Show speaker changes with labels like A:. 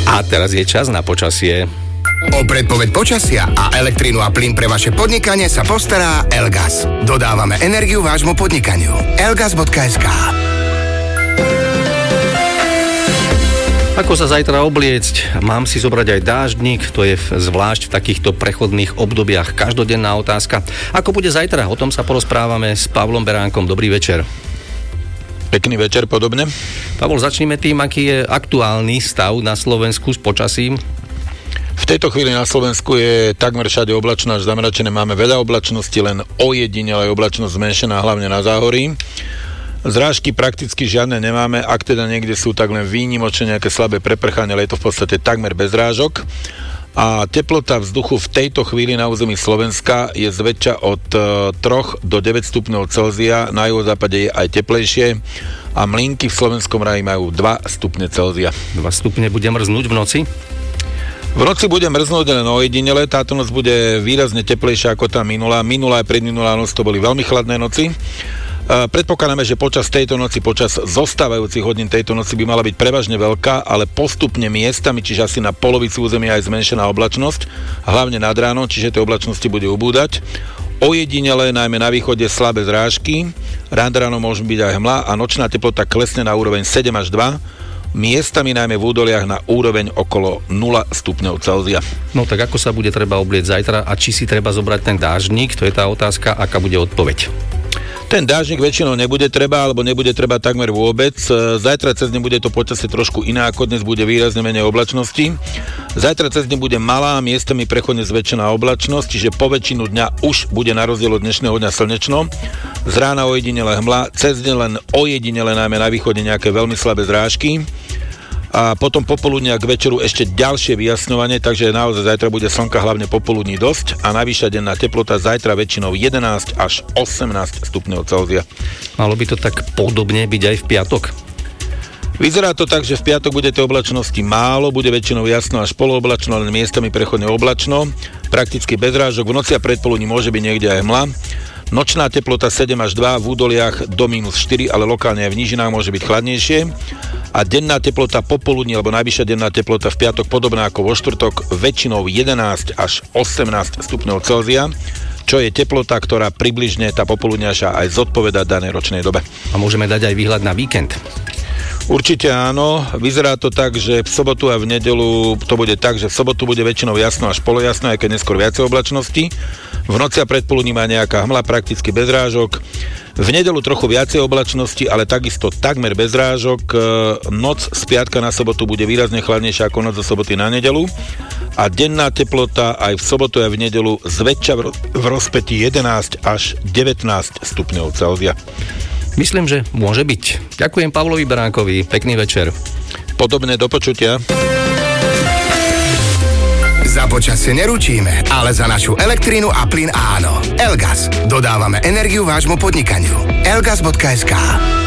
A: A teraz je čas na počasie.
B: O predpoveď počasia a elektrínu a plyn pre vaše podnikanie sa postará Elgas. Dodávame energiu vášmu podnikaniu. Elgas.sk.
A: Ako sa zajtra obliecť? Mám si zobrať aj dáždnik? To je zvlášť v takýchto prechodných obdobiach každodenná otázka. Ako bude zajtra? O tom sa porozprávame s Pavlom Beránkom. Dobrý večer.
C: Pekný večer, podobne.
A: Pavol, začneme tým, aký je aktuálny stav na Slovensku s počasím.
C: V tejto chvíli na Slovensku je takmer všade oblačno až zamračené. Máme veľa oblačnosti, len ojedinele oblačnosť zmenšená, hlavne na záhorí. Zrážky prakticky žiadne nemáme, ak teda niekde sú, tak len výnimočne nejaké slabé preprchanie, ale je to v podstate takmer bez zrážok. A teplota vzduchu v tejto chvíli na území Slovenska je zväčša od 3 do 9 stupňov Celzia, na juhozápade je aj teplejšie a mlynky v Slovenskom raji majú 2 stupne Celzia.
A: 2 stupne bude mrznúť v noci?
C: V noci bude mrznúť len ojedinele, táto noc bude výrazne teplejšia ako tá minulá. Minulá a predminulá noc to boli veľmi chladné noci. Predpokladáme, že počas tejto noci, počas zostávajúcich hodín tejto noci by mala byť prevažne veľká, ale postupne miestami, čiže asi na polovici územia aj zmenšená oblačnosť, hlavne nad ránom, čiže tej oblačnosti bude ubúdať. Ojedinele, najmä na východe, slabé zrážky, ráno môže byť aj hmla a nočná teplota klesne na úroveň 7 až 2, miestami najmä v údoliach na úroveň okolo 0 stupňov Celzia.
A: No tak ako sa bude treba oblieť zajtra a či si treba zobrať ten dáždnik, to je tá otázka, aká bude odpoveď.
C: Ten dážnik väčšinou nebude treba, alebo nebude treba takmer vôbec. Zajtra cez deň bude to počasie trošku iné ako dnes, bude výrazne menej oblačnosti. Zajtra cez deň bude malá, miestami prechodne zväčšená oblačnosť, čiže po väčšinu dňa už bude na rozdiel od dnešného dňa slnečno. Z rána ojedinele hmla, cez deň len ojedinele najmä na východe nejaké veľmi slabé zrážky. A potom popoludne k večeru ešte ďalšie vyjasňovanie, takže naozaj zajtra bude slnka hlavne popoludní dosť a najvyššia denná teplota zajtra väčšinou 11 až 18 stupňov Celzia.
A: Malo by to tak podobne byť aj v piatok?
C: Vyzerá to tak, že v piatok bude tej oblačnosti málo, bude väčšinou jasno až polooblačno, len miestami prechodne oblačno, prakticky bez rážok, v noci a predpoludní môže byť niekde aj hmla. Nočná teplota 7 až 2, v údoliach do -4, ale lokálne aj v nížinách môže byť chladnejšie. A denná teplota popoludní, alebo najvyššia denná teplota v piatok podobná ako vo štvrtok, väčšinou 11 až 18 stupňov Celzia, čo je teplota, ktorá približne tá popoludňajšia aj zodpovedá danej ročnej dobe.
A: A môžeme dať aj výhľad na víkend?
C: Určite áno, vyzerá to tak, že v sobotu a v nedeľu to bude tak, že v sobotu bude väčšinou jasno až polojasno, aj keď neskôr viacej oblačnosti. V noci a predpoludní má nejaká hmla, prakticky bez rážok. V nedeľu trochu viacej oblačnosti, ale takisto takmer bez rážok. Noc z piatka na sobotu bude výrazne chladnejšia ako noc zo soboty na nedeľu. A denná teplota aj v sobotu a v nedeľu zväčša v rozpätí 11 až 19 stupňov Celzia.
A: Myslím, že môže byť. Ďakujem Pavlovi Beránkovi. Pekný večer.
C: Podobne, do počutia.
B: Za počasie neručíme, ale za našu elektrínu a plyn áno. Elgas. Dodávame energiu vášmu podnikaniu. Elgas.sk.